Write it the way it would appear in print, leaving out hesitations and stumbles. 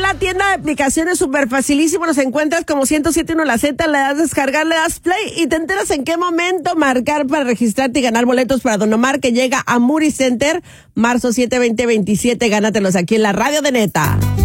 la tienda de aplicaciones súper facilísimo. Nos encuentras como 107.1 La Z, le das descargar, le das play y te enteras en qué momento marcar para registrarte y ganar boletos para Don Omar, que llega a Moody Center marzo 7, 2027. Gánatelos aquí en la Radio de Neta.